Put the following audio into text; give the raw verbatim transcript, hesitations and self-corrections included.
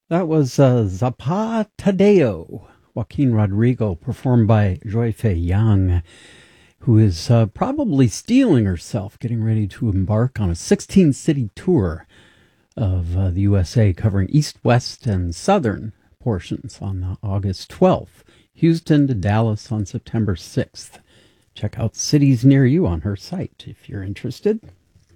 That was uh, Zapatadeo, Joaquin Rodrigo, performed by Joy Fei Yang, who is uh, probably stealing herself, getting ready to embark on a sixteen-city tour of uh, the U S A, covering east, west, and southern portions on uh, August twelfth, Houston to Dallas on September sixth. Check out cities near you on her site if you're interested.